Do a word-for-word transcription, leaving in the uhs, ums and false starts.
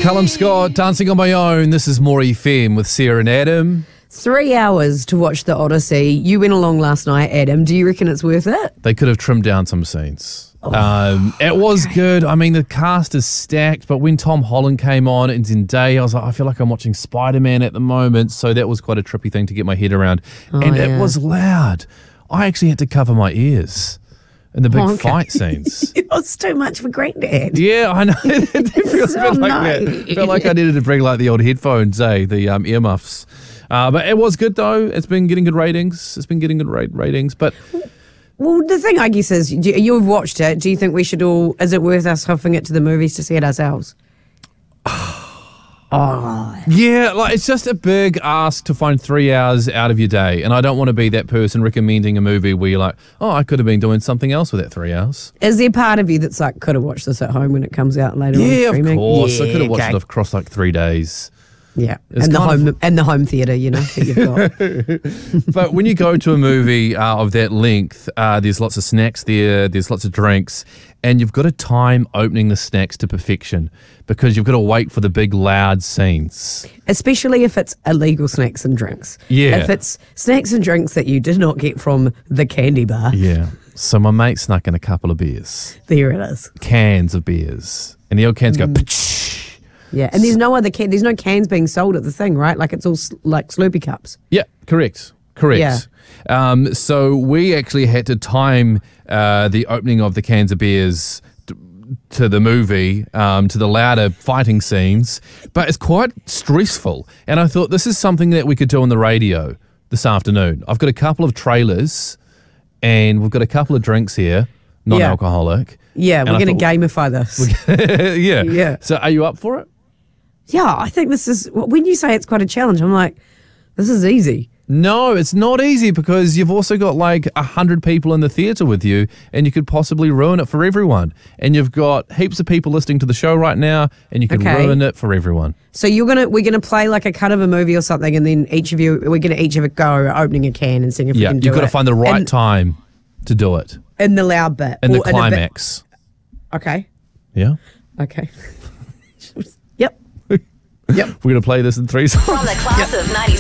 Callum Scott, Dancing on My Own. This is More F M with Sarah and Adam. Three hours to watch the Odyssey. You went along last night, Adam. Do you reckon it's worth it? They could have trimmed down some scenes. Oh, um, it was okay. good. I mean, the cast is stacked, but when Tom Holland came on and Zendaya, I was like, I feel like I'm watching Spider-Man at the moment. So that was quite a trippy thing to get my head around. Oh, and yeah. it was loud. I actually had to cover my ears in the big Oh, okay. fight scenes. It was too much for Granddad. Yeah, I know. It feels a Oh, bit like no. that. Felt like I needed to bring like the old headphones, eh? The um, earmuffs. Uh, but it was good though. It's been getting good ratings. It's been getting good rate ratings. But Well, the thing, I guess, is you- you've watched it. Do you think we should all, is it worth us huffing it to the movies to see it ourselves? Oh. yeah, like it's just a big ask to find three hours out of your day. And I don't want to be that person recommending a movie where you're like, oh, I could have been doing something else with that three hours. Is there part of you that's like, could have watched this at home when it comes out later on Yeah, streaming? of course. Yeah, I could have watched okay. it across like three days. Yeah, It's and the kind home of- and the home theatre, you know, that you've got. But when you go to a movie uh, of that length, uh, there's lots of snacks there, there's lots of drinks, and you've got to time opening the snacks to perfection because you've got to wait for the big loud scenes. Especially if it's illegal snacks and drinks. Yeah. If it's snacks and drinks that you did not get from the candy bar, Yeah. So my mate snuck in a couple of beers, there it is. cans of beers, and the old cans go, Mm. "Ptsch." Yeah, and there's no other can. There's no cans being sold at the thing, right? Like it's all s- like Slurpee cups. Yeah, correct. Correct. Yeah. Um, so we actually had to time uh, the opening of the cans of beers t- to the movie, um, to the louder fighting scenes, but it's quite stressful. And I thought this is something that we could do on the radio this afternoon. I've got a couple of trailers and we've got a couple of drinks here, non-alcoholic. Yeah, And we're I going to thought- gamify this. yeah. Yeah. So are you up for it? Yeah, I think this is, when you say it's quite a challenge, I'm like, this is easy. No, it's not easy because you've also got like a hundred people in the theatre with you and you could possibly ruin it for everyone. And you've got heaps of people listening to the show right now and you could Okay. ruin it for everyone. So you're gonna, we're gonna play like a cut of a movie or something, and then each of you, we're gonna each have a go opening a can and seeing if Yeah, we can do you've got to it. find the right in, time to do it. in the loud bit. And the or in a bit- climax. Okay. Yeah? Okay. Yep. Yep. We're going to play this in three songs. From the class of ninety